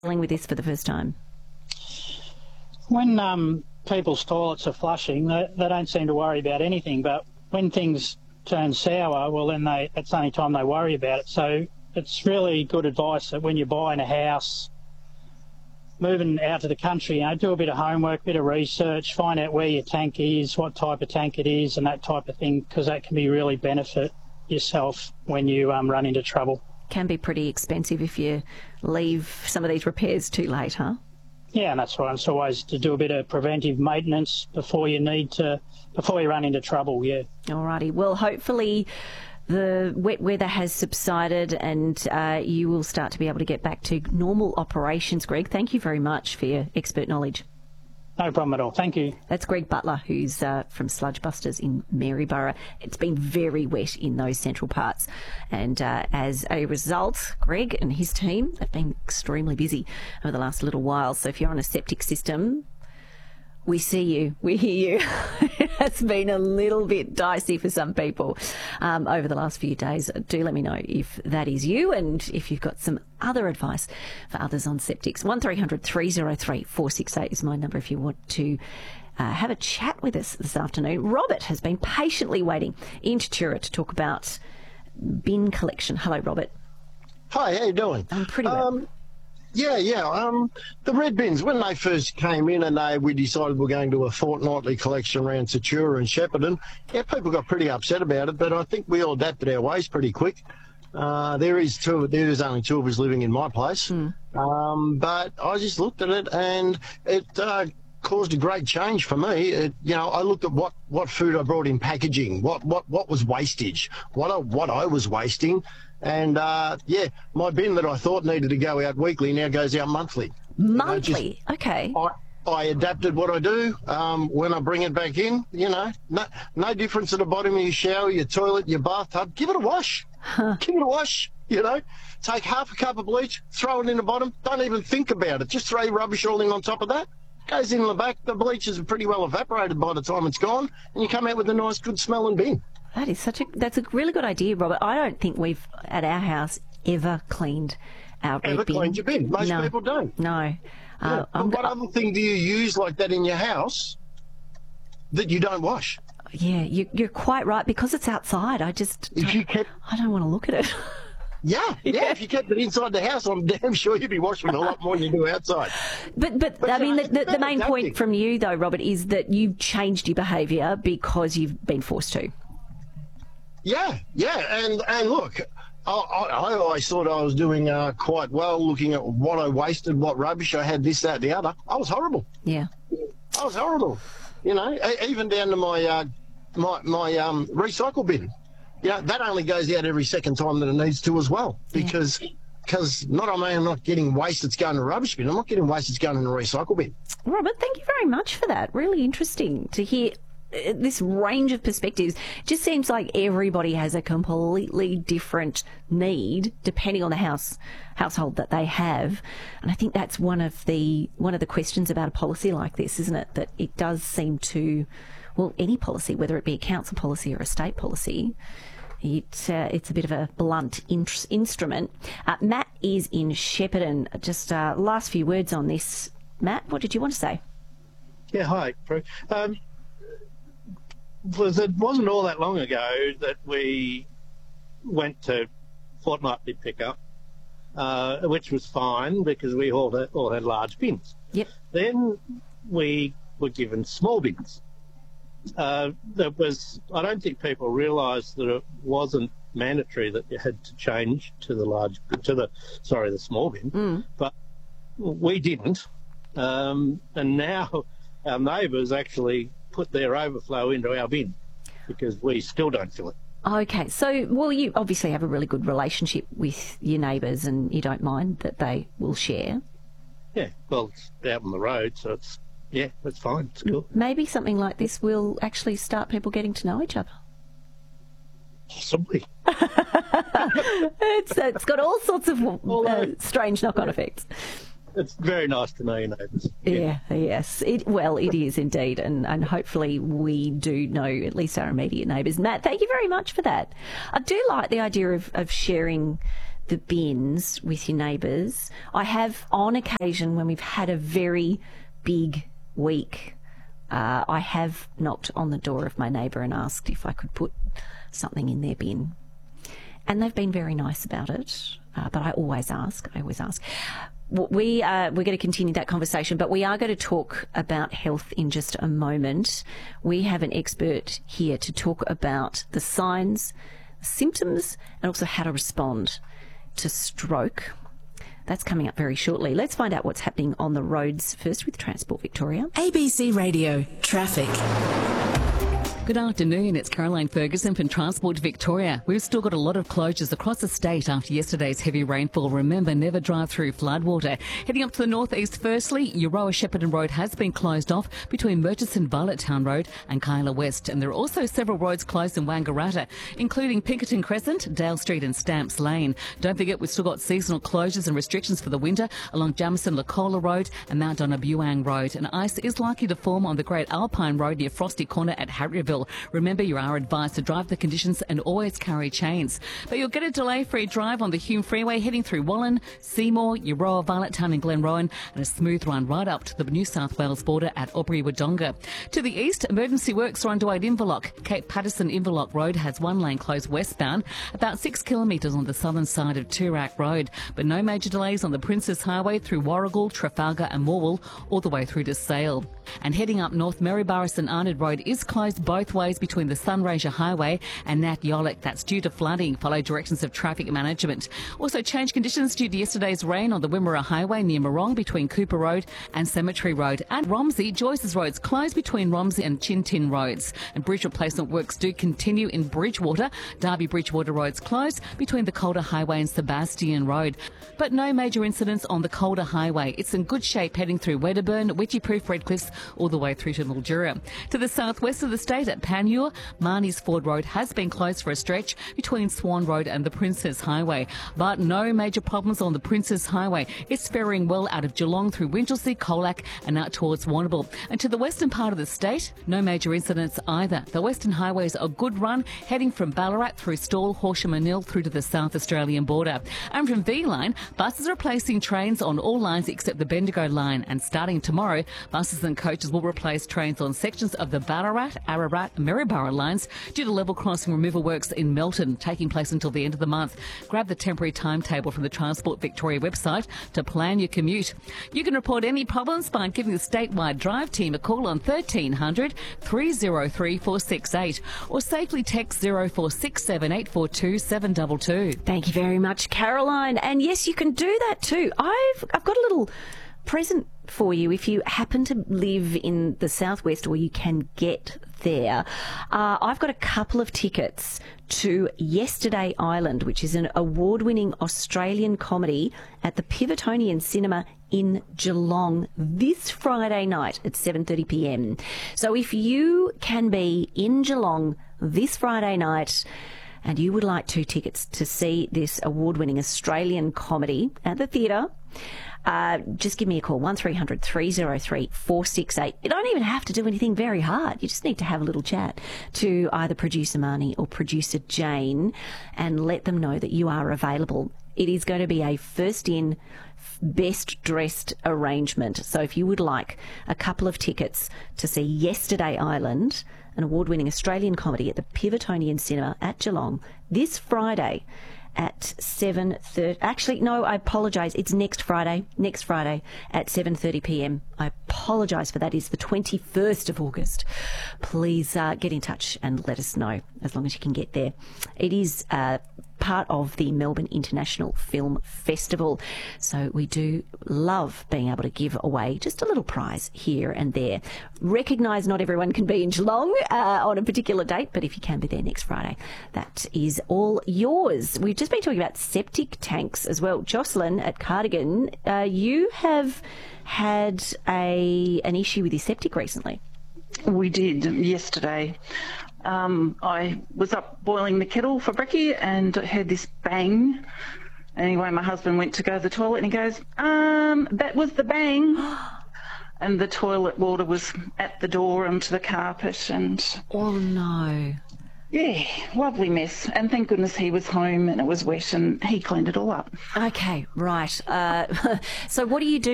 dealing with this for the first time? When people's toilets are flushing, they don't seem to worry about anything. But when things turn sour, well, then that's the only time they worry about it. So it's really good advice that when you're buying a house, moving out to the country, do a bit of homework, a bit of research, find out where your tank is, what type of tank it is, and that type of thing, because that can be really benefit yourself when you run into trouble. Can be pretty expensive if you leave some of these repairs too late, huh? Yeah, and that's why it's always to do a bit of preventive maintenance before you run into trouble, yeah. Alrighty. Well, hopefully the wet weather has subsided and you will start to be able to get back to normal operations, Greg. Thank you very much for your expert knowledge. No problem at all. Thank you. That's Greg Butler, who's from Sludge Busters in Maryborough. It's been very wet in those central parts. And as a result, Greg and his team have been extremely busy over the last little while. So if you're on a septic system, we see you, we hear you. It's been a little bit dicey for some people over the last few days. Do let me know if that is you and if you've got some other advice for others on septics. 1300 303 468 is my number if you want to have a chat with us this afternoon. Robert has been patiently waiting in Tatura to talk about bin collection. Hello, Robert. Hi, how you doing? I'm pretty well. The red bins, when they first came in and we decided we're going to a fortnightly collection around Tatura and Shepparton, people got pretty upset about it, but I think we all adapted our ways pretty quick. There is only two of us living in my place, but I just looked at it and it caused a great change for me. I looked at what food I brought in packaging, what was wastage, what I was wasting. And, my bin that I thought needed to go out weekly now goes out monthly. Monthly? Okay. I adapted what I do when I bring it back in, no difference at the bottom of your shower, your toilet, your bathtub. Give it a wash. Give it a wash, Take half a cup of bleach, throw it in the bottom. Don't even think about it. Just throw your rubbish all in on top of that. Goes in the back. The bleach is pretty well evaporated by the time it's gone. And you come out with a nice, good smelling bin. That's a really good idea, Robert. I don't think we've, at our house, ever cleaned our bin. Ever cleaned your bin? Most people don't. No. What other thing do you use like that in your house that you don't wash? Yeah, you're quite right, because it's outside. I don't want to look at it. Yeah. If you kept it inside the house, I'm damn sure you'd be washing a lot more than you do outside. But I mean, the main point from you, though, Robert, is that you've changed your behaviour because you've been forced to. Yeah, and look, I always thought I was doing quite well, looking at what I wasted, what rubbish I had, this, that, the other. I was horrible. Yeah. I was horrible. Even down to my recycle bin. That only goes out every second time that it needs to as well, because not only am I not getting waste that's going to the rubbish bin, I'm not getting waste that's going in the recycle bin. Robert, thank you very much for that. Really interesting to hear this range of perspectives. It just seems like everybody has a completely different need depending on the household that they have, and I think that's one of the questions about a policy like this, isn't it? That it does seem to, well, any policy, whether it be a council policy or a state policy, it's a bit of a blunt instrument. Matt is in Shepparton. Just last few words on this, Matt. What did you want to say? Yeah, hi, Prue. It wasn't all that long ago that we went to fortnightly pickup, which was fine because we all had large bins. Yep. Then we were given small bins. I don't think people realised that it wasn't mandatory that you had to change to the small bin, but we didn't, and now our neighbours actually put their overflow into our bin because we still don't fill it. Okay, so, well, you obviously have a really good relationship with your neighbours and you don't mind that they will share. Yeah, well, it's out on the road, so it's fine, it's cool. Maybe something like this will actually start people getting to know each other. Possibly. It's got all sorts of strange knock-on effects. It's very nice to know your neighbours. Yeah, yes. It is indeed, and hopefully we do know at least our immediate neighbours. Matt, thank you very much for that. I do like the idea of sharing the bins with your neighbours. I have on occasion when we've had a very big week, I have knocked on the door of my neighbour and asked if I could put something in their bin. And they've been very nice about it, but I always ask. We're going to continue that conversation, but we are going to talk about health in just a moment. We have an expert here to talk about the signs, symptoms, and also how to respond to stroke. That's coming up very shortly. Let's find out what's happening on the roads first with Transport Victoria. ABC Radio Traffic. Good afternoon, it's Caroline Ferguson from Transport Victoria. We've still got a lot of closures across the state after yesterday's heavy rainfall. Remember, never drive through floodwater. Heading up to the northeast firstly, Euroa Shepparton Road has been closed off between Murchison Violet Town Road and Kyla West. And there are also several roads closed in Wangaratta, including Pinkerton Crescent, Dale Street and Stamps Lane. Don't forget, we've still got seasonal closures and restrictions for the winter along Jamison Lacola Road and Mount Donna Buang Road. And ice is likely to form on the Great Alpine Road near Frosty Corner at Harrieville. Remember, you are advised to drive the conditions and always carry chains. But you'll get a delay-free drive on the Hume Freeway heading through Wallen, Seymour, Euroa, Violet Town and Glenrowan, and a smooth run right up to the New South Wales border at Albury-Wodonga. To the east, emergency works are underway at Inverloch. Cape Patterson-Inverloch Road has one lane closed westbound, about 6 kilometres on the southern side of Toorak Road. But no major delays on the Princes Highway through Warragul, Trafalgar and Morwell, all the way through to Sale. And heading up north, Maryborough St Arnaud Road is closed both ways between the Sunraysia Highway and Nat Yolek. That's due to flooding. Follow directions of traffic management. Also, change conditions due to yesterday's rain on the Wimmera Highway near Morong between Cooper Road and Cemetery Road. And Romsey, Joyce's Road's closed between Romsey and Chin Tin Roads. And bridge replacement works do continue in Bridgewater. Derby Bridgewater Road's closed between the Calder Highway and Sebastian Road. But no major incidents on the Calder Highway. It's in good shape heading through Wedderburn, Witchyproof, Redcliffs, all the way through to Mildura. To the southwest of the state at Panmure, Marnie's Ford Road has been closed for a stretch between Swan Road and the Princes Highway. But no major problems on the Princes Highway. It's faring well out of Geelong through Winchelsea, Colac and out towards Warrnambool. And to the western part of the state, no major incidents either. The Western Highway's a good run, heading from Ballarat through Stawell, Horsham and Hill through to the South Australian border. And from V-Line, buses are replacing trains on all lines except the Bendigo line. And starting tomorrow, buses and coaches will replace trains on sections of the Ballarat, Ararat and Maryborough lines due to level crossing removal works in Melton taking place until the end of the month. Grab the temporary timetable from the Transport Victoria website to plan your commute. You can report any problems by giving the statewide drive team a call on 1300 303 468 or safely text 0467 842 722. Thank you very much, Caroline. And yes, you can do that too. I've got a little present for you if you happen to live in the southwest or you can get there. I've got a couple of tickets to Yesterday Island, which is an award-winning Australian comedy at the Pivotonian Cinema in Geelong this Friday night at 7:30 p.m. So if you can be in Geelong this Friday night and you would like 2 tickets to see this award-winning Australian comedy at the theatre, just give me a call, 1300 303 468. You don't even have to do anything very hard. You just need to have a little chat to either producer Marnie or producer Jane and let them know that you are available. It is going to be a first in, best dressed arrangement. So if you would like a couple of tickets to see Yesterday Island, an award-winning Australian comedy at the Pivotonian Cinema at Geelong this Friday at 7:30. Actually, no, I apologise. It's next Friday at 7:30 p.m. I apologise for that. It's the 21st of August. Please get in touch and let us know as long as you can get there. It is part of the Melbourne International Film Festival. So we do love being able to give away just a little prize here and there. Recognise not everyone can be in Geelong on a particular date, but if you can be there next Friday, that is all yours. We've just been talking about septic tanks as well. Jocelyn at Cardigan, you have had an issue with your septic recently. We did yesterday. I was up boiling the kettle for brekkie and heard this bang. Anyway, my husband went to go to the toilet and he goes, that was the bang. And the toilet water was at the door onto the carpet and... Oh, no. Yeah, lovely mess. And thank goodness he was home and it was wet and he cleaned it all up. Okay, right. So what do you do